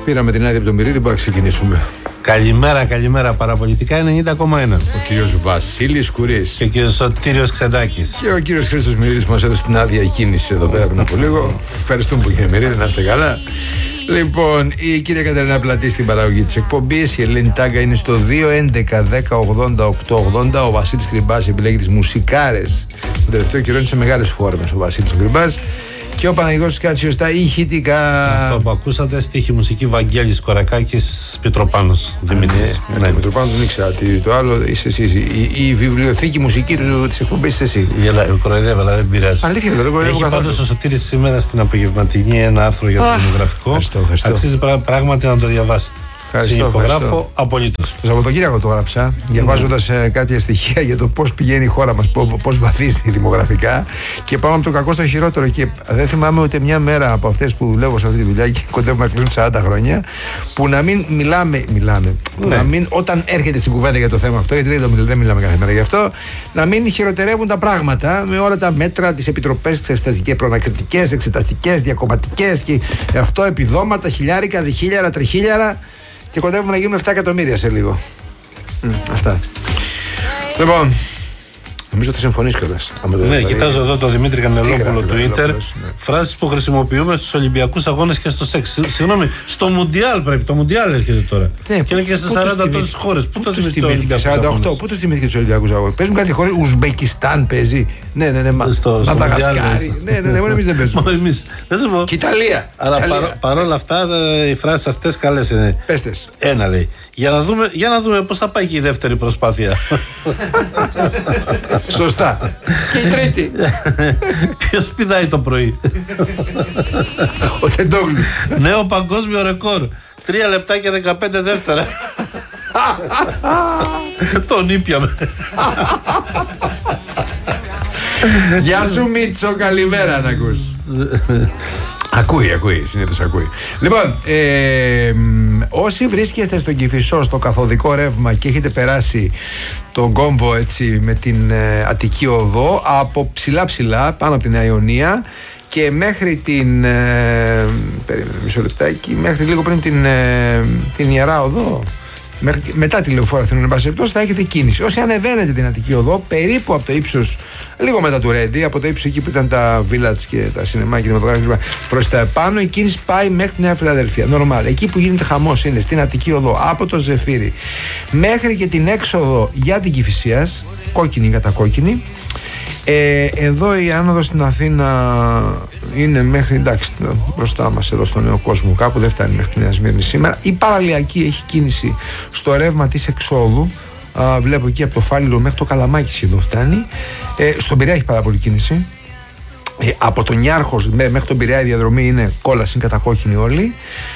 Πήραμε την άδεια από τον Μυρίδη, που θα ξεκινήσουμε. Καλημέρα. Παραπολιτικά 90,1. Ο κύριος Βασίλης Κουρής. Και ο κύριος Σωτήριος Ξεντάκης. Και ο κύριος Χρήστος Μυρίδης που μας έδωσε την άδεια κίνηση εδώ πέρα πριν από λίγο. Ευχαριστούμε που κύριε Μυρίδη, να είστε καλά. Λοιπόν, η κυρία Κατερίνα Πλατή στην παραγωγή της εκπομπής. Η Ελένη Τάγκα είναι στο 2-11-10-80-8-80. Ο Βασίλης Κρυμπάς επιλέγει τις μουσικάρες. Τον τελευταίο καιρό είναι σε μεγάλες φόρμες ο Βασίλης Κρυμπάς. Και ο Παναγιώτης Κάτσιος στα ηχητικά. Αυτό που ακούσατε, στίχη μουσική Βαγγέλης Κορακάκης, Πιτροπάνος Δημήτρης. Ναι, Πιτροπάνος δεν ήξερα. Το άλλο είσαι εσύ. Η βιβλιοθήκη μουσική της εκπομπής είσαι εσύ. Κοροϊδεύω, αλλά δεν πειράζει. Αλήθεια, δεν κοροϊδεύω καθόλου. Έχει πάντως ο Σωτήρης σήμερα στην απογευματινή ένα άρθρο για το δημογραφικό. Αξίζει πράγματι να το διαβάσετε. Συνυπογράφω απολύτως. Το Σαββατοκύριακο το έγραψα, διαβάζοντας κάποια στοιχεία για το πώς πηγαίνει η χώρα μας, πώς βαθίζει δημογραφικά. Και πάμε από το κακό στο χειρότερο. Και δεν θυμάμαι ούτε μια μέρα από αυτές που δουλεύω σε αυτή τη δουλειά και κοντεύουμε να κλείσουν 40 χρόνια, που να μην μιλάμε. Να μην, όταν έρχεται στην κουβέντα για το θέμα αυτό, γιατί δεν μιλάμε κάθε μέρα γι' αυτό, να μην χειροτερεύουν τα πράγματα με όλα τα μέτρα, τις επιτροπές εξεταστικές, προνακριτικές, εξεταστικές, διακομματικές και αυτό, επιδόματα, χιλιάρικα, διχίλιαρα, τριχίλιαρα. Και κοντεύουμε να γίνουμε 7 εκατομμύρια σε λίγο. Αυτά. Λοιπόν, νομίζω ότι συμφωνείς κιόλας. Ναι, κοιτάζω εδώ το Δημήτρη Κανελόπουλο Twitter. Φράσεις που χρησιμοποιούμε στους Ολυμπιακούς Αγώνες και στο σεξ. Συγγνώμη, στο Μουντιάλ πρέπει. Το Μουντιάλ έρχεται τώρα. Ναι, και είναι και σε 40 τόσες χώρες. Πού το θυμήθηκε? 48. Πού το θυμήθηκε τους Ολυμπιακούς Αγώνες? Παίζουν κάτι χώρες. Ουσμπεκιστάν παίζει. Ναι. Μαδαγασκάρι. Ναι, μόνο εμείς δεν παίζουμε. Μόνο εμείς. Και Ιταλία. Αλλά παρόλα αυτά οι φράσεις αυτές καλές είναι. Πέστες. Ένα λέει. Για να δούμε πώς θα πάει και η δεύτερη προσπάθεια. Σωστά. Και η τρίτη. Ποιος πηδάει το πρωί? Ο Τεντόγλου. Νέο παγκόσμιο ρεκόρ. 3 λεπτά και 15 δεύτερα. Τον ήπιαμε. Γεια σου Μίτσο, καλημέρα να ακούς. Ακούει, συνήθως ακούει. Λοιπόν, όσοι βρίσκεστε στον Κηφισό, στο καθοδικό ρεύμα και έχετε περάσει τον κόμβο έτσι με την Αττική Οδό, από ψηλά πάνω από την Νέα Ιωνία και μέχρι την μισό λεπτάκι, μέχρι λίγο πριν την Ιερά Οδό, μετά τη Λεωφόρο Αθηνών, εν πάση περιπτώσει, θα έχετε κίνηση. Όσοι ανεβαίνετε την Αττική Οδό, περίπου από το ύψος, λίγο μετά του Ρέντι, από το ύψος εκεί που ήταν τα village και τα σινεμά και κινηματογράφια προς τα επάνω, η κίνηση πάει μέχρι τη Νέα Φιλαδέλφια. Νορμάλ. Εκεί που γίνεται χαμός είναι στην Αττική Οδό, από το Ζεφύρι μέχρι και την έξοδο για την Κηφισίας, κόκκινη κατά κόκκινη. Εδώ η άνοδος στην Αθήνα είναι μέχρι, εντάξει, μπροστά μας εδώ στο Νέο Κόσμο, κάπου δεν φτάνει μέχρι τη Νέα Σμύρνη σήμερα. Η παραλιακή έχει κίνηση στο ρεύμα της εξόδου. Βλέπω εκεί από το Φάληρο μέχρι το Καλαμάκι σχεδόν φτάνει. Στον Πειραιά έχει πάρα πολύ κίνηση. Από τον Νιάρχος μέχρι τον Πειραιά η διαδρομή είναι κόλαση, είναι κατακόκκινη όλη.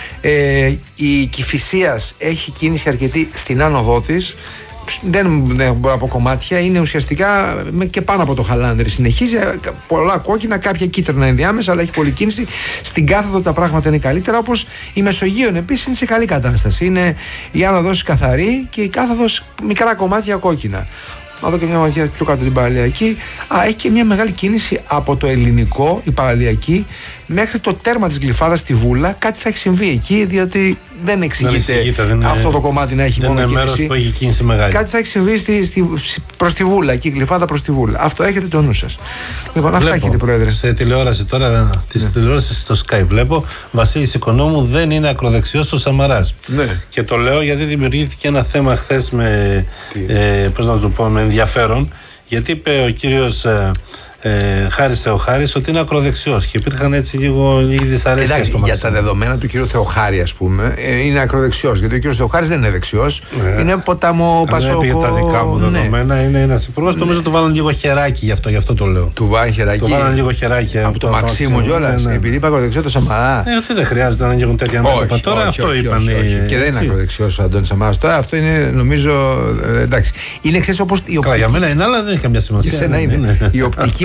Η Κηφισίας έχει κίνηση αρκετή στην άνοδό της. Δεν μπορώ από κομμάτια, είναι ουσιαστικά και πάνω από το Χαλάνδρη. Συνεχίζει πολλά κόκκινα, κάποια κίτρινα ενδιάμεσα, αλλά έχει πολλή κίνηση. Στην κάθοδο τα πράγματα είναι καλύτερα, όπως η Μεσογείων επίσης είναι σε καλή κατάσταση. Είναι η άνοδος καθαρή και η κάθοδος μικρά κομμάτια κόκκινα. Να δω και μια ματιά πιο κάτω την παραλιακή. Έχει και μια μεγάλη κίνηση από το Ελληνικό, η παραλιακή, μέχρι το τέρμα της Γλυφάδας στη Βούλα. Κάτι θα έχει συμβεί εκεί, διότι δεν εξηγείται αυτό το κομμάτι να έχει μόνο κίνηση. Είναι μέρος που έχει κίνηση μεγάλη. Κάτι θα έχει συμβεί προς τη Βούλα, εκεί η Γλυφάδα προς τη Βούλα. Αυτό έχετε το νου σας. Λοιπόν, αυτά κύριε Πρόεδρε. Σε τηλεόραση τώρα, της τηλεόρασης στο Sky βλέπω, Βασίλης Οικονόμου δεν είναι ακροδεξιός στο Σαμαράς. Ναι. Και το λέω γιατί δημιουργήθηκε ένα θέμα χθες με, πώς να το πω, με ενδιαφέρον, γιατί είπε ο κύριος Χάρης Θεοχάρης ότι είναι ακροδεξιός και υπήρχαν έτσι λίγο οι δυσαρέσκειες στο για τα δεδομένα του κύριου Θεοχάρη, ας πούμε, είναι ακροδεξιός. Γιατί ο κύριος Θεοχάρης δεν είναι δεξιός. Είναι ποτάμο Πασόκο. Για τα δικά μου δεδομένα είναι ένας υπουργός. Νομίζω του βάλουν λίγο χεράκι γι' αυτό το λέω. Του βάλουν χεράκι. Του βάλουν λίγο χεράκι. Από το Μαξίμου κιόλας. Επειδή είπα ακροδεξιό το Σαμαρά. Ότι δεν χρειάζεται να ανοίγουν τέτοια μέτωπα. Τώρα αυτό είπαν. Και δεν είναι ακροδεξιός ο Αντώνης Σαμαράς. Τώρα αυτό είναι, νομίζω. Εντάξει. Είναι εξής όπως η οπτική. Για μένα είναι, αλλά δεν έχει καμιά σημασία. Η οπτική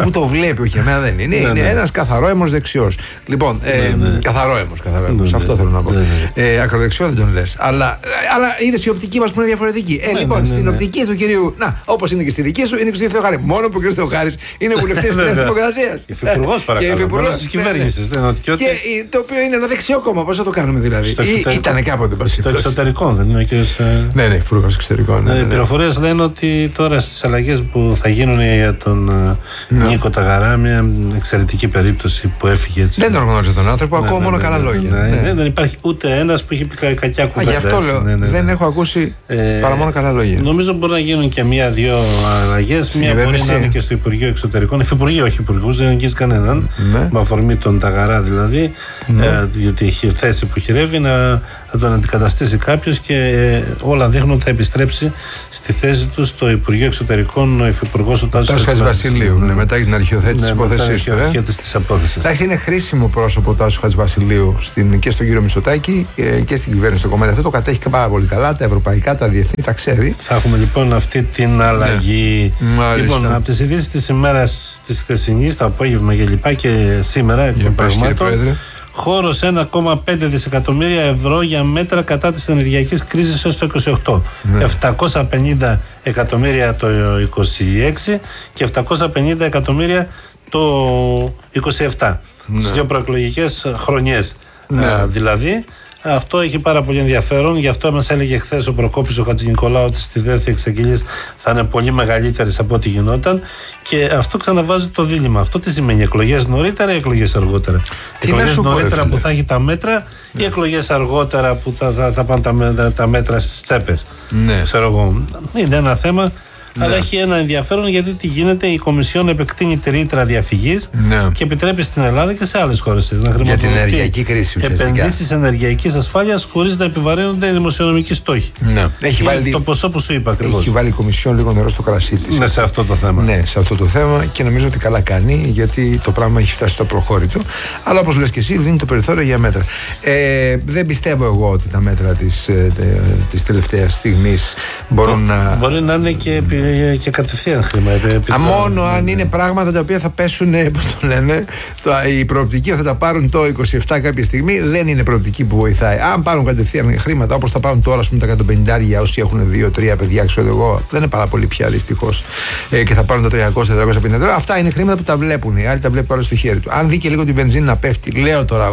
που το βλέπει, όχι εμένα δεν είναι. Είναι ένας καθαρόαιμος δεξιός. Λοιπόν, καθαρόαιμος. Αυτό θέλω να πω. Ακροδεξιό δεν τον λες. Αλλά είδες η οπτική μας που είναι διαφορετική. Λοιπόν, στην οπτική του κυρίου, όπως είναι και στη δική σου, είναι και στη Θεοχάρη. Μόνο που ο κ. Θεοχάρης είναι βουλευτής της Νέας Δημοκρατίας. Υφυπουργός παρακαλώ. Της κυβέρνησης. Και το οποίο είναι ένα δεξιό κόμμα. Πώς θα το κάνουμε δηλαδή? Ήταν κάποτε. Στο εξωτερικό δεν είναι και. Ναι, υπουργός εξωτερικών. Οι πληροφορίες λένε ότι τώρα στις αλλαγές που θα γίνουν για τον Νίκο Ταγαρά, μια εξαιρετική περίπτωση που έφυγε έτσι. Δεν τον γνώριζε τον άνθρωπο, ακούω μόνο καλά λόγια. Δεν υπάρχει ούτε ένας που έχει πει κακιά κουβέντα. Γι' αυτό λέω. Δεν έχω ακούσει παρά μόνο καλά λόγια. Νομίζω μπορεί να γίνουν και μία-δύο αλλαγές. Μία μπορεί να είναι και στο Υπουργείο Εξωτερικών. Υφυπουργείο, όχι υπουργούς, δεν αγγίζει κανέναν. Με αφορμή τον Ταγαρά δηλαδή. Γιατί έχει θέση που χειρεύει να τον αντικαταστήσει κάποιος και όλα δείχνουν ότι θα επιστρέψει στη θέση του στο Υπουργείο Εξωτερικών ο Υφυπουργός του Τάσου Χατζηβασιλείου. Μετά την αρχιοθέτηση της υπόθεσης του. Εντάξει, είναι χρήσιμο πρόσωπο ο Τάσου Χατζηβασιλείου και στον κύριο Μητσοτάκη και στην κυβέρνηση του κομμάτι. Αυτό το κατέχει πάρα πολύ καλά. Τα ευρωπαϊκά, τα διεθνή, τα ξέρει. Θα έχουμε λοιπόν αυτή την αλλαγή. Λοιπόν, από τις ειδήσεις της ημέρας της χθεσινής, το απόγευμα και λοιπά και σήμερα εκ των πραγμάτων. Χώρος 1,5 δισεκατομμύρια ευρώ για μέτρα κατά της ενεργειακής κρίσης έως το 28. 750 εκατομμύρια το 26 και 750 εκατομμύρια το 27. Στις δύο προεκλογικές χρονιές. Δηλαδή, αυτό έχει πάρα πολύ ενδιαφέρον. Γι' αυτό μας έλεγε χθες ο Προκόπης ο Χατζηνικολάου ότι στη δεύτερη εξαγγελίες θα είναι πολύ μεγαλύτερες από ό,τι γινόταν. Και αυτό ξαναβάζει το δίλημμα. Αυτό τι σημαίνει, εκλογές νωρίτερα ή εκλογές αργότερα? Εκλογές νωρίτερα που θα έχει τα μέτρα ή εκλογές αργότερα που θα πάνε τα μέτρα στις τσέπες? Ξέρω εγώ. Είναι ένα θέμα. Αλλά έχει ένα ενδιαφέρον γιατί τι γίνεται, η Κομισιόν επεκτείνει τη ρήτρα διαφυγής και επιτρέπει στην Ελλάδα και σε άλλες χώρες να χρηματοδοτεί για την ενεργειακή κρίση ουσιαστικά. Επενδύσεις ενεργειακής ασφάλειας χωρίς να επιβαρύνονται οι δημοσιονομικοί στόχοι. Έχει βάλει το ποσό που σου είπα ακριβώς. Έχει βάλει η Κομισιόν λίγο νερό στο κρασί της. Σε αυτό το θέμα. Ναι, σε αυτό το θέμα και νομίζω ότι καλά κάνει γιατί το πράγμα έχει φτάσει στο προχώρητο. Αλλά όπως λες και εσύ, δίνει το περιθώριο για μέτρα. Δεν πιστεύω εγώ ότι τα μέτρα της τελευταίας στιγμής μπορούν να. Μπορεί να είναι και κατευθείαν χρήμα. Μόνο αν είναι πράγματα τα οποία θα πέσουν, πώς το λένε, η προοπτική θα τα πάρουν το 27 κάποια στιγμή, δεν είναι προοπτική που βοηθάει. Αν πάρουν κατευθείαν χρήματα, όπως τα πάρουν τώρα, ας πούμε, τα 150 όσοι έχουν 2-3 παιδιά, ξέρω εγώ, δεν είναι πάρα πολύ πια δυστυχώς, και θα πάρουν τα 300-450 €. Αυτά είναι χρήματα που τα βλέπουν. Οι άλλοι τα βλέπουν στο χέρι του. Αν δει και λίγο την βενζίνη να πέφτει, λέω τώρα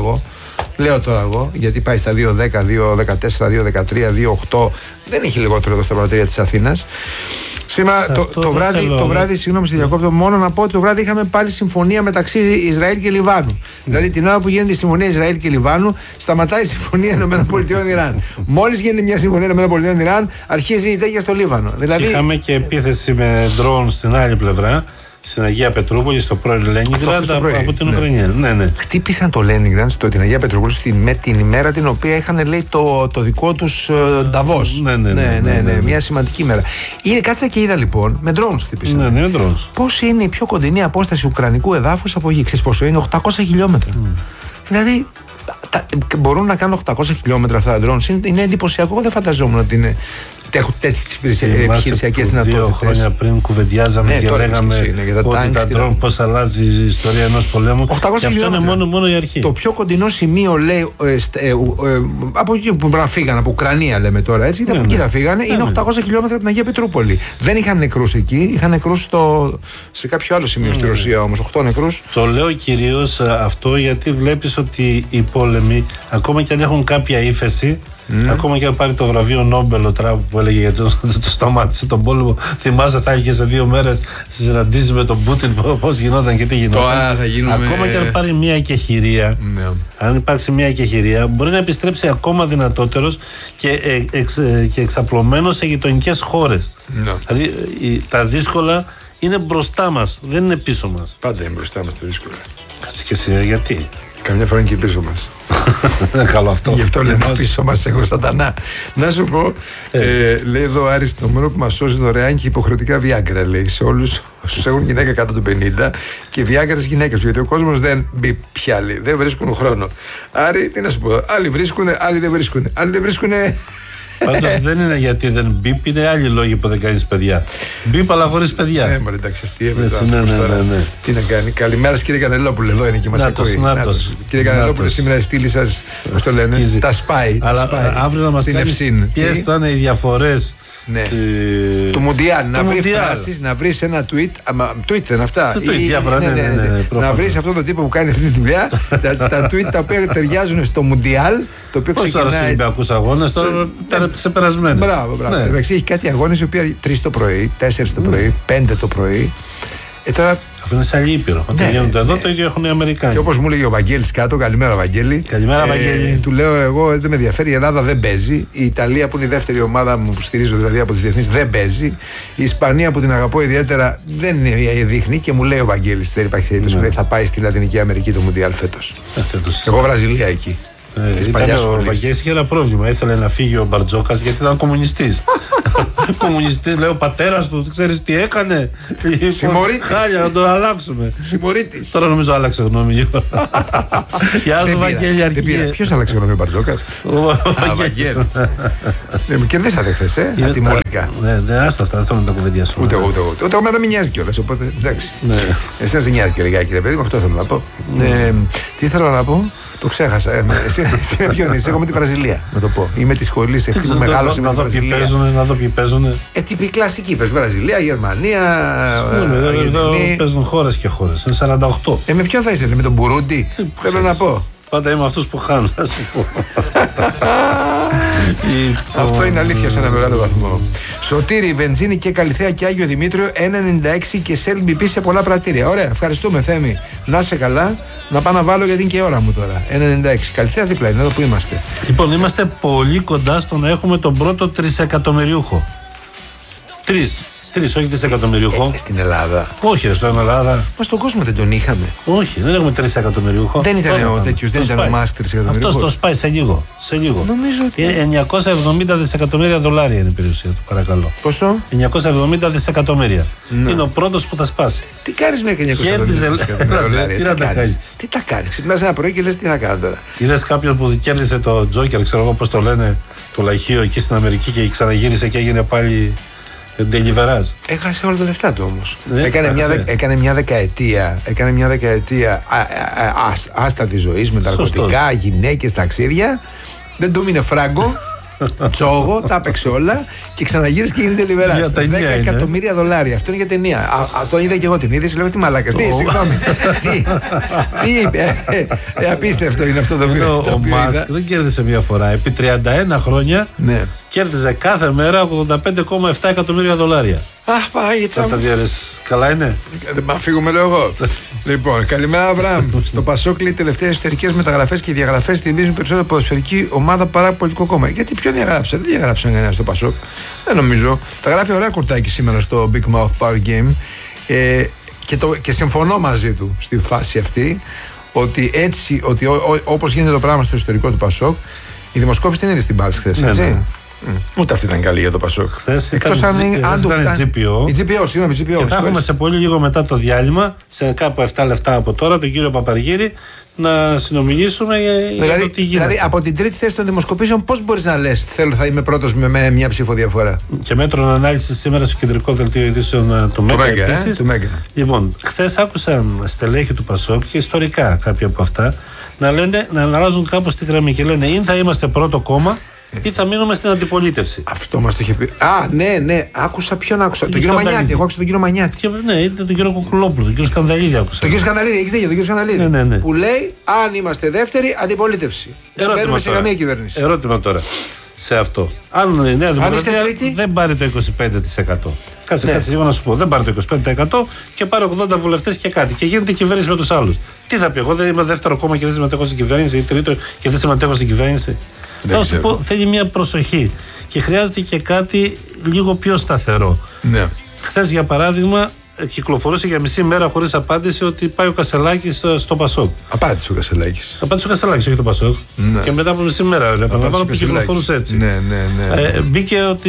εγώ, γιατί πάει στα 2,10, 2,14, 2,13, 2,8, δεν έχει λιγότερο εδώ στα πρατήρια της Αθήνας. Σήμερα το βράδυ, συγγνώμη σε διακόπτω, μόνο να πω ότι το βράδυ είχαμε πάλι συμφωνία μεταξύ Ισραήλ και Λιβάνου. Δηλαδή την ώρα που γίνεται η συμφωνία Ισραήλ και Λιβάνου, σταματάει η συμφωνία ΗΠΑ-Ιράν. Μόλις γίνεται μια συμφωνία ΗΠΑ-Ιράν, αρχίζει η τέτοια στο Λίβανο. Δηλαδή. Είχαμε και επίθεση με ντρόουν στην άλλη πλευρά. Στην Αγία Πετρούπολη, στο πρώην Λένινγκραντ από την Ουκρανία. Ναι. Χτύπησαν το Λένινγκραντ την Αγία Πετρούπολη με την ημέρα την οποία είχαν, λέει, το δικό τους Νταβός. Ναι. Μια σημαντική ημέρα. Κάτσα και είδα λοιπόν, με drones χτύπησαν. Ναι, drones. Πώς είναι η πιο κοντινή απόσταση ουκρανικού εδάφους από γη? Ξέρεις πόσο είναι? 800 χιλιόμετρα. Δηλαδή μπορούν να κάνουν 800 χιλιόμετρα αυτά τα drones. Είναι εντυπωσιακό. Δεν φανταζόμουν ότι είναι. Έχουν τέτοιες επιχειρησιακές δυνατότητες. 2 χρόνια πριν κουβεντιάζαμε και λέγαμε ότι τα ντρόν πώς αλλάζει η ιστορία ενός πολέμου. Και αυτό είναι μόνο η αρχή. Το πιο κοντινό σημείο, λέει, από εκεί που φύγανε, από Ουκρανία λέμε τώρα, έτσι, από εκεί θα φύγανε, είναι 800 χιλιόμετρα από την Αγία Πετρούπολη. Δεν είχαν νεκρούς εκεί, είχαν νεκρούς σε κάποιο άλλο σημείο στη Ρωσία όμως, 8 νεκρούς. Το λέω κυρίως αυτό γιατί βλέπεις ότι οι πόλεμοι, ακόμα και αν έχουν κάποια ύφεση, ακόμα και αν πάρει το βραβείο Νόμπελ ο Τραμπ που έλεγε γιατί το σταμάτησε τον πόλεμο, θυμάσαι θα είχε σε 2 μέρες συναντήσεις με τον Πούτιν πώς γινόταν και τι γινόταν. Ακόμα και αν πάρει μια εκεχηρία, αν υπάρξει μια εκεχηρία, μπορεί να επιστρέψει ακόμα δυνατότερος και εξαπλωμένος σε γειτονικές χώρες. Δηλαδή τα δύσκολα είναι μπροστά μας, δεν είναι πίσω μας. Πάντα είναι μπροστά μας τα δύσκολα. Κάτσε και εσύ, γιατί? Καμιά φορά είναι και πίσω μας. Καλό αυτό. Γι' αυτό λέμε πίσω μας έχω σατανά. Να σου πω, λέει εδώ ο Άρης το νούμερο που μας σώζει δωρεάν και υποχρεωτικά Viagra, λέει, σε όλους όσους έχουν γυναίκα κάτω των 50 και Viagra στις γυναίκες του. Γιατί ο κόσμος δεν μπει πια, λέει, δεν βρίσκουν χρόνο. Άρη, τι να σου πω, άλλοι βρίσκουν, άλλοι δεν βρίσκουν. Άλλοι δεν βρίσκουν Πάντως δεν είναι γιατί δεν μπίπ, είναι άλλοι λόγοι που δεν κάνεις παιδιά. Μπίπ αλλά χωρίς παιδιά. Ναι, μωρέ, εντάξει, αστεία. Ναι. Τι να κάνει. Καλημέρα σας, κύριε Κανελόπουλε, εδώ είναι και μας ακούει. Κύριε Κανελόπουλε, σήμερα η στήλη σας, πώς το λένε, τα σπάει. Αλλά αύριο να μας κάνει ποιες θα είναι οι διαφορές. Ναι. Του Μουντιάλ. Να βρει φράσεις, να βρει ένα tweet. Tweet είναι αυτά. Να βρει αυτόν τον τύπο που κάνει αυτή τη δουλειά. Τα tweet τα οποία ταιριάζουν στο Μουντιάλ. Πώς τώρα στους Ολυμπιακούς αγώνες, τώρα ήταν ξεπερασμένοι. Μπράβο. Εντάξει, έχει κάτι αγώνες οι οποίοι 3 το πρωί, 4 το πρωί, 5 το πρωί. Τώρα... Αφού είναι σε άλλη ήπειρο. Όταν γίνονται εδώ, το ίδιο έχουν οι Αμερικάνοι. Και όπως μου έλεγε ο Βαγγέλης κάτω, καλημέρα Βαγγέλη. Καλημέρα Βαγγέλη. Του λέω εγώ, δεν με ενδιαφέρει, η Ελλάδα δεν παίζει. Η Ιταλία που είναι η δεύτερη ομάδα μου που στηρίζω δηλαδή από τις διεθνείς δεν παίζει. Η Ισπανία που την αγαπώ ιδιαίτερα δεν δείχνει και μου λέει ο Βαγγέλης, δεν υπάρχει περίπτωση, θα πάει στη Λατινική Αμερική το Μουντιάλ φέτος. Εγώ Βραζιλία εκεί. Ο Βαγγέλης είχε ένα πρόβλημα. Ήθελε να φύγει ο Μπαρτζόκας γιατί ήταν κομμουνιστής. Κομμουνιστής, λέει ο πατέρας του, ξέρεις τι έκανε. Συμμορήτης. Χάλια, να τον αλλάξουμε. Συμμορήτης. Τώρα νομίζω άλλαξε γνώμη. Γεια σου Βαγγέλη, αρχηγέ. Ποιος άλλαξε γνώμη, ο Μπαρτζόκας? Ο Βαγγέλης. Κερδίσατε χθες, ατιμωρικά. Ναι, άστα, δεν θέλω να τα κουβεντιάσουμε. Ούτε εγώ με μην νοιάζει κιόλας, οπότε εντάξει. Εσύ να σε νοιάζει και λιγάκι, ρε παιδί μου, αυτό θέλω να πω. Τι ήθελα να πω? Το ξέχασα. Εσύ με ποιον είσαι? Εγώ με τη Βραζιλία, να το πω. Είμαι τη σχολή αυτή που μεγάλωσε με τη Βραζιλία. Να δω ποιοι παίζουν. Τύποι κλασικοί πες. Βραζιλία, Γερμανία. Εδώ παίζουν χώρες και χώρες. Είναι 48. Με ποιον θα είσαι, με τον Μπουρούντι? Θέλω να πω. Πάντα είμαι αυτούς που χάνουν, να σου πω. Αυτό είναι αλήθεια σε ένα μεγάλο βαθμό. Σωτήρι, Βενζίνη και Καλυθέα και Άγιο Δημήτριο 1,96 και SLBP σε πολλά πρατήρια. Ωραία, ευχαριστούμε Θέμη. Να είσαι καλά, να πάω να βάλω γιατί είναι και η ώρα μου τώρα. 1,96. Καλυθέα δίπλα είναι, εδώ που είμαστε. Λοιπόν, είμαστε πολύ κοντά στο να έχουμε τον πρώτο τρισεκατομμυριούχο. Τρεις, όχι δισεκατομμυριούχο. Στην Ελλάδα. Όχι, στην Ελλάδα. Μα στον κόσμο δεν τον είχαμε. Όχι, δεν έχουμε 3 εκατομμυριούχο. Δεν ήταν ο τέτοιο, δεν ήταν ο Μάς 3 εκατομμυριούχο. Αυτό το σπάει σε λίγο. Νομίζω ότι. 970 δισεκατομμύρια δολάρια είναι η περιουσία του, παρακαλώ. Πόσο? 970 δισεκατομμύρια. Είναι ο πρώτος που θα σπάσει. Τι κάνεις με 970 δισεκατομμύρια δολάρια? Τι να τα κάνεις? Τι τα κάνεις? Ξυπνάς ένα πρωί και λες τι θα κάνω τώρα. Είδες κάποιον που κέρδισε το Τζόκερ, ξέρω εγώ πώς το λένε, το λαχείο εκεί στην Αμερική και ξαναγύρισε και έγινε πάλι. Ντελιβεράζ. Έχασε όλα τα λεφτά του όμως. Έκανε μια δεκαετία άστατη ζωή με ναρκωτικά, γυναίκες, ταξίδια. Δεν του μείνε φράγκο. Τσόγο, τα έπαιξε όλα και ξαναγύρισε και γίνεται Ντελιβεράζ. 10 εκατομμύρια δολάρια. Αυτό είναι για ταινία. Το είδα και εγώ την είδηση. Λέω τι μαλάκα. Τι, συγγνώμη. Τι είπε. Απίστευτο είναι αυτό το βίντεο. Ο Μάσκ δεν κέρδισε μία φορά. Επί 31 χρόνια κέρδιζε κάθε μέρα 85,7 εκατομμύρια δολάρια. Αχ, πάει έτσι. Καλά είναι. Μα φύγουμε, λέω εγώ. Λοιπόν, καλημέρα, Αβραάμ. Στο Πασόκλι, οι τελευταίες εσωτερικές μεταγραφές και διαγραφές θυμίζουν περισσότερο ποδοσφαιρική ομάδα παρά πολιτικό κόμμα. Γιατί ποιον διαγράψα? Δεν διαγράψαν κανένα στο Πασόκ. Δεν νομίζω. Τα γράφει ωραία κουρτάκι σήμερα στο Big Mouth Power Game. Και συμφωνώ μαζί του στη φάση αυτή ότι έτσι, ότι όπως γίνεται το πράγμα στο ιστορικό του Πασόκ, η δημοσκόπηση την είδε στην Πάλς χθες, έτσι. Ούτε αυτή ήταν καλή για το Πασόκ. Εκτός αν ήταν GPO. Η GPO, συγγνώμη, GPO. Και θα έχουμε σε πολύ λίγο μετά το διάλειμμα, σε κάπου 7 λεπτά από τώρα, τον κύριο Παπαργύρη, να συνομιλήσουμε για το τι γίνεται. Δηλαδή, από την τρίτη θέση των δημοσκοπήσεων, πώς μπορείς να λες θέλω θα είμαι πρώτος με μια ψήφο διαφορά? Και μέτρων ανάλυσης σήμερα στο κεντρικό δελτίο ειδήσεων του Μέγκα. Λοιπόν, χθες άκουσα στελέχη του Πασόκ και ιστορικά κάποια από αυτά να αλλάζουν κάπως τη γραμμή και λένε ή θα είμαστε πρώτο κόμμα ή θα μείνουμε στην αντιπολίτευση. Αυτό μας το είχε πει. Ναι. Άκουσα ποιον άκουσα. Τον κύριο Μανιάτη. Εγώ άκουσα τον κύριο Μανιάτη. Ναι, ήταν τον κύριο Κουκουλόπουλο, τον κύριο Σκανδαλίδη άκουσα. Τον κύριο Σκανδαλίδη, έχεις δίκιο, τον κύριο Σκανδαλίδη. Ναι. Που λέει αν είμαστε δεύτερη, αντιπολίτευση. Δεν μπαίνουμε σε καμία κυβέρνηση. Ερώτημα τώρα σε αυτό. Αν η Νέα Δημοκρατία δεν πάρει το 25%. Κάτσε λίγο να σου πω. Δεν πάρει το 25% και πάρει 80 βουλευτές και κάτι. Και γίνεται κυβέρνηση με τους άλλους. Τι θα πει, εγώ δεν είμαι δεύτερο κόμμα και δεν συμμετέχω στην κυβέρνηση ή τρίτο και δεν συμμετέχω στην κυβέρνηση. Θα σου πω, θέλει μια προσοχή και χρειάζεται και κάτι λίγο πιο σταθερό. Ναι. Χθες, για παράδειγμα, κυκλοφορούσε για μισή μέρα χωρίς απάντηση ότι πάει ο Κασελάκης στο Πασόκ. Απάντησε ο Κασελάκης. Απάντησε ο Κασελάκης, όχι το Πασόκ. Ναι. Και μετά από μισή μέρα, επαναλαμβάνω, που κυκλοφορούσε έτσι. Ναι. Μπήκε ότι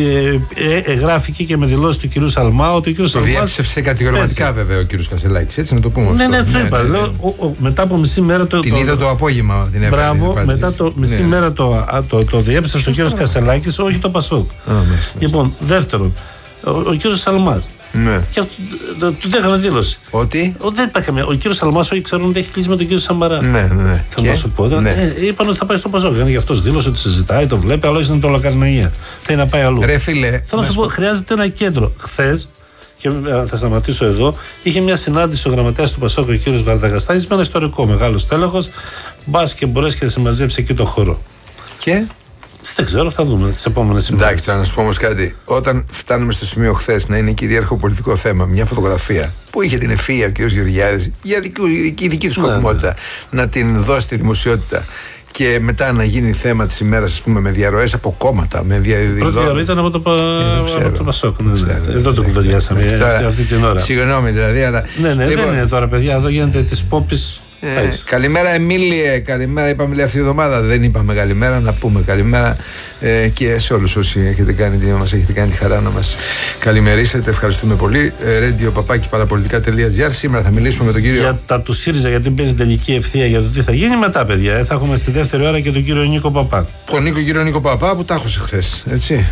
γράφηκε και με δηλώσεις του κ. Σαλμά ότι ο κ. Σαλμά. Το διέψευσε κατηγορηματικά βέβαια ο κ. Κασελάκης, έτσι να το πούμε. Ναι, του είπα. Μετά από μισή μέρα. Την είδα το απόγευμα. Μπράβο, μετά το μισή μέρα το διέψευσε ο κ. Κασελάκης, όχι το Πασόκ. Λοιπόν, δεύτερον, ο κύριος Σαλμάς. Ναι. Και του έκανε δήλωση. Ότι? Δεν υπάρχει καμία. Ο κύριος Σαλμάς, όχι ξέρουν ότι έχει κλείσει με τον κύριο Σαμαρά. Ναι. Θα να σου πω. Είπαν ότι θα πάει στο Πασόκ. Γι' αυτό δήλωσε ότι συζητάει, το βλέπει, αλλά είναι το Λακαρναγία. Θέλει να πάει αλλού. Ρε φίλε. Θέλω να σου πω, χρειάζεται ένα κέντρο. Χθες, και θα σταματήσω εδώ, είχε μια συνάντηση ο γραμματέας του Πασόκ, ο κύριος Βαρδαγαστάνης, με ένα ιστορικό μεγάλο τέλεχος. Μπα και μπορέσει και να συμμαζέψει εκεί το χώρο. Και. Δεν ξέρω, θα δούμε τις επόμενες ημέρες. Εντάξει, τώρα να σου πω όμως κάτι. Όταν φτάνουμε στο σημείο χθες να είναι κυρίαρχο πολιτικό θέμα, μια φωτογραφία που είχε την ευφυΐα ο κ. Γεωργιάδης για δική του σκοπιμότητα να την δώσει στη δημοσιότητα και μετά να γίνει θέμα της ημέρας, ας πούμε, με διαρροές από κόμματα. Πρώτη διαρροή ήταν από το Πασόκ. Εδώ το κουβεντιάσαμε αυτή την ώρα. Συγγνώμη δηλαδή, αλλά. Ναι, δεν είναι τώρα, παιδιά, εδώ γίνεται της πόπης. Καλημέρα Εμίλιε, καλημέρα. Είπαμε λέει αυτή η εβδομάδα, δεν είπαμε καλημέρα, να πούμε καλημέρα και σε όλους όσοι μας έχετε κάνει τη χαρά να μας καλημερίσετε. Ευχαριστούμε πολύ. radio@parapolitica.gr. Σήμερα θα μιλήσουμε με τον κύριο. Για τα του ΣΥΡΙΖΑ, γιατί παίζει τελική ευθεία για το τι θα γίνει μετά, παιδιά. Θα έχουμε στη δεύτερη ώρα και τον κύριο Νίκο Παπά. Τον κύριο Νίκο Παπά που τα άκουσε χθες, έτσι.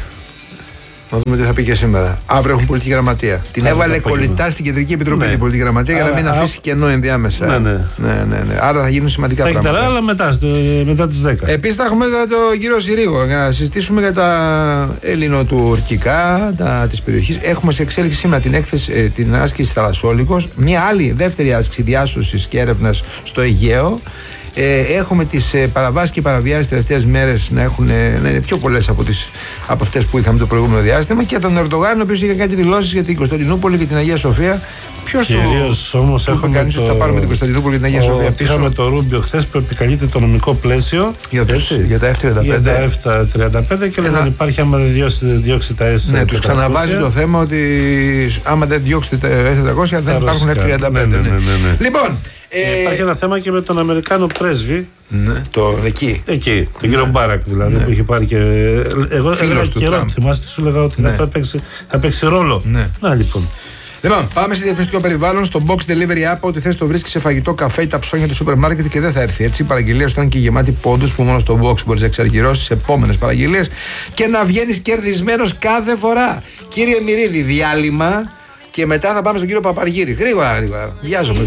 Να δούμε τι θα πει και σήμερα. Αύριο έχουν πολιτική γραμματεία. Την έβαλε κολλητά στην Κεντρική Επιτροπή την πολιτική γραμματεία για να μην αφήσει κενό ενδιάμεσα. Ναι. Άρα θα γίνουν σημαντικά πράγματα. Αλλά μετά τις 10. Επίσης θα έχουμε τον κύριο Συρίγο να συζητήσουμε για τα ελληνοτουρκικά της περιοχής. Έχουμε σε εξέλιξη σήμερα την άσκηση Θαλασσόλικος. Μια άλλη δεύτερη άσκηση διάσωσης και έρευνας στο Αιγαίο. Έχουμε τις παραβάσεις και παραβιάσεις τελευταίες μέρες να είναι πιο πολλές από αυτές που είχαμε το προηγούμενο διάστημα, και τον Ερντογάν, ο οποίος είχε κάνει δηλώσεις για την Κωνσταντινούπολη και την Αγία Σοφία. Ποιος όμως έχουμε κάνει ότι θα πάρουμε την Κωνσταντινούπολη και την Αγία Σοφία πίσω? Είχαμε το Ρούμπιο χθες που επικαλείται το νομικό πλαίσιο για τα F-35. Για τα F-35 και δεν υπάρχει άμα δεν διώξει τα S-400. Ναι, τους ξαναβάζει το θέμα ότι άμα δεν διώξει τα S-400 δεν υπάρχουν F-35. Λοιπόν. Υπάρχει ένα θέμα και με τον Αμερικάνο πρέσβη. Ναι, εκεί, τον κύριο Μπάρακ δηλαδή, που είχε πάρει και. Εγώ έλεγα καιρό. Θυμάστε, σου έλεγα ότι θα παίξει ρόλο. Να λοιπόν. Λοιπόν, πάμε σε διαφημιστικό περιβάλλον. Στο Box Delivery App, ό,τι θες το βρίσκεις σε φαγητό, καφέ ή τα ψώνια του σούπερ μάρκετ και δεν θα έρθει έτσι. Οι παραγγελίες ήταν και γεμάτη πόντους που μόνο στο Box μπορείς να εξαργυρώσεις επόμενες παραγγελίες και να βγαίνεις κερδισμένος κάθε φορά. Κύριε Μυρίδη, διάλειμμα και μετά θα πάμε στον κύριο Παπαργύρη. Γρήγορα. Βιάζομαι.